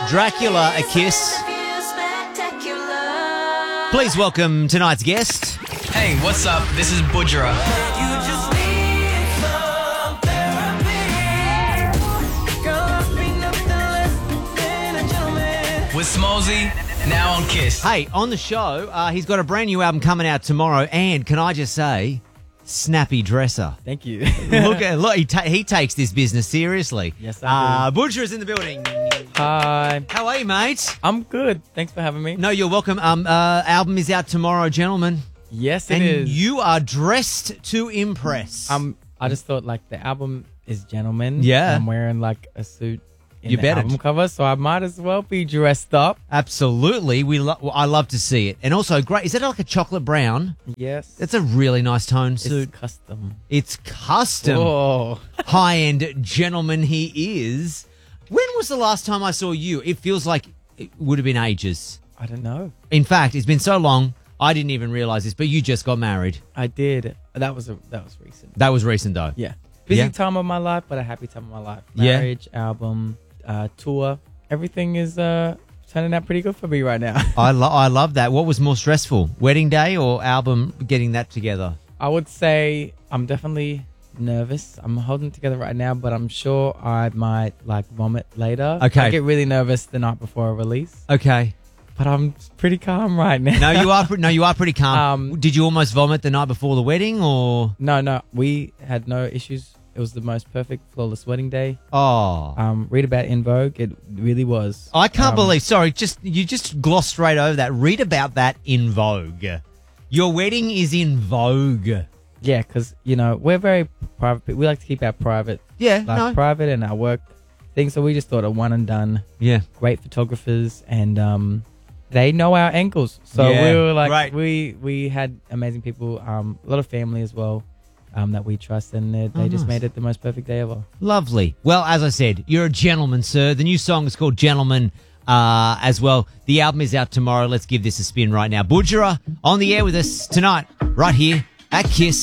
Dracula, A Kiss. Please welcome tonight's guest. Hey, what's up? This is Budra. With Smallzy, now on Kiss. Hey, on the show, he's got a brand new album coming out tomorrow, and can I just say, snappy dresser. Thank you. Look, he takes this business seriously. Yes, I do. Budra is in the building. Hi. How are you, mate? I'm good. Thanks for having me. No, you're welcome. Album is out tomorrow, gentlemen. Yes, and it is. You are dressed to impress. I just thought the album is gentleman. Yeah. I'm wearing a suit in You the better. album cover, so I might as well be dressed up. Absolutely. I love to see it. And also, great. Is that like a chocolate brown? Yes. That's a really nice tone It's suit. custom. It's custom. Oh. High-end gentleman he is. When was the last time I saw you? It feels like it would have been ages. I don't know. In fact, it's been so long, I didn't even realize this, but you just got married. I did. That was recent. That was recent, though. Yeah. Busy Yeah. time of my life, but a happy time of my life. Yeah. Marriage, album, tour. Everything is turning out pretty good for me right now. I love that. What was more stressful, wedding day or album getting that together? I would say I'm definitely nervous. I'm holding it together right now, but I'm sure I might vomit later. Okay. I get really nervous the night before a release, Okay. but I'm pretty calm right now. No, you are pretty calm. Did you almost vomit the night before the wedding, or? No, we had no issues. It was the most perfect, flawless wedding day. Oh. Read about In Vogue. It really was. I can't believe. Sorry, you just glossed straight over that. Read about that in Vogue. Your wedding is in Vogue. Yeah, because we're very private. We like to keep our private, private and our work things. So we just thought a one and done. Yeah. Great photographers, and they know our ankles. So Yeah, we were right. we had amazing people, a lot of family as well, that we trust, and they just nice. made it the most perfect day ever. Lovely. Well, as I said, you're a gentleman, sir. The new song is called Gentleman as well. The album is out tomorrow. Let's give this a spin right now. Budra on the air with us tonight, right here at Kiss.